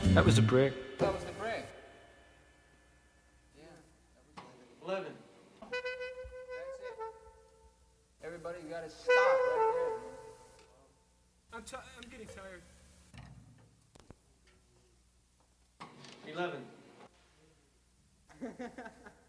That was a brick. That was the break. Yeah. That was 11. That's it. Everybody got to stop right there. I'm getting tired. 11.